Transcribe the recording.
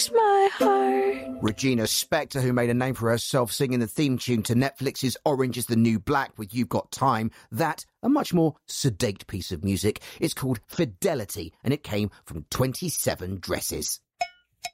my heart. Regina Spektor, who made a name for herself singing the theme tune to Netflix's Orange is the New Black with You've Got Time. That, a much more sedate piece of music, is called Fidelity, and it came from 27 Dresses.